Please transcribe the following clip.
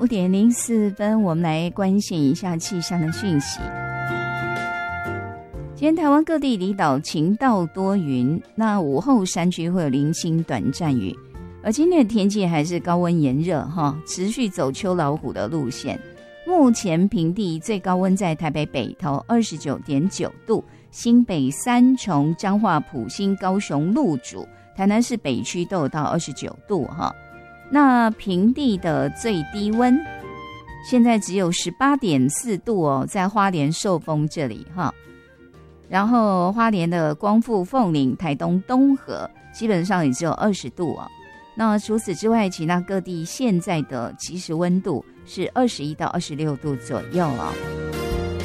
5:04，我们来关心一下气象的讯息。今天台湾各地离岛晴到多云，那午后山区会有零星短暂雨，而今天的天气还是高温炎热持续走秋老虎的路线。目前平地最高温在台北北投 29.9 度，新北三重、彰化埔心、高雄鹿竹、台南市北区都有到29度那平地的最低温现在只有 18.4 度在花莲寿丰这里然后花莲的光复、凤林、台东东河基本上也只有20度那除此之外，其他各地现在的即时温度是21到26度左右